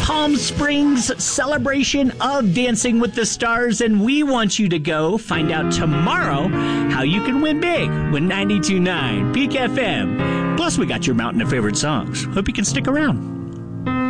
Palm Springs celebration of Dancing with the Stars, and we want you to go find out tomorrow how you can win big with 92.9 Peak FM. Plus, we got your mountain of favorite songs. Hope you can stick around.